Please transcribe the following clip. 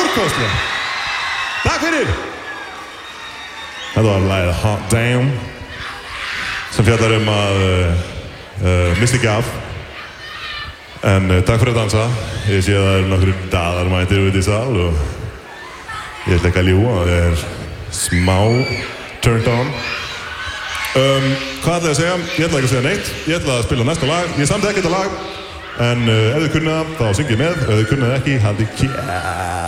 stórkostlega. Takk fyrir. Þetta var lagið Hot Damn sem fjallar að mista ekki af. En takk fyrir að dansa. Ég sé að það nokkru daðar mætir út í sal og ég ætla ekki að ljúga, það smá turned on. Hvað ætla ég að segja? Ég ætla ekki að segja neitt. Ég ætla að spila næsta lag. Ég samdi ekki þetta lag. En ef þið kunnið það, þá syngið með. Ef þið kunnið það ekki, haldið kjær.